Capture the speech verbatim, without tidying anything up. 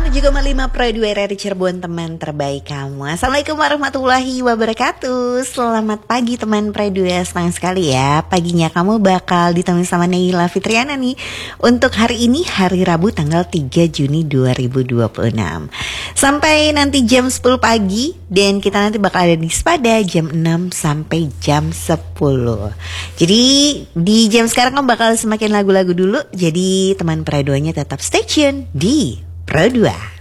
tujuh koma lima Pro dua R R I Cirebon, teman terbaik kamu. Assalamualaikum warahmatullahi wabarakatuh. Selamat pagi teman Pro dua. Senang sekali ya paginya kamu bakal ditemani sama Neila Fitriana nih. Untuk hari ini hari Rabu tanggal tiga Juni dua ribu dua puluh enam. Sampai nanti jam sepuluh pagi. Dan kita nanti bakal ada di Spada jam enam sampai jam sepuluh. Jadi di jam sekarang kamu bakal semakin lagu-lagu dulu. Jadi teman Pro dua-nya tetap stay tune di Pro dua.